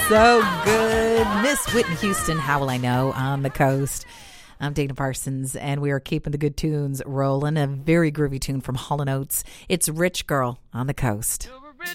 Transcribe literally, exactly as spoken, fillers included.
So good. Miss Whitney Houston, How Will I Know, on the coast. I'm Dana Parsons, and we are keeping the good tunes rolling. A very groovy tune from Hall and Oates. It's Rich Girl on the coast.